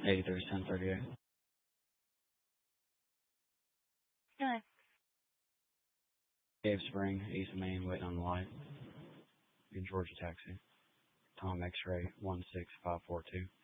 831038. Good. Cave Spring, East Main, waiting on the light. Your Georgia taxi. Tom X-ray 16542.